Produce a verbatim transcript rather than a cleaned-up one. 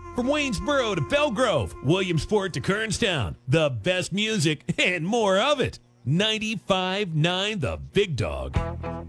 From Waynesboro to Belgrove, Williamsport to Kernstown, the best music and more of it. ninety-five point nine The Big Dog.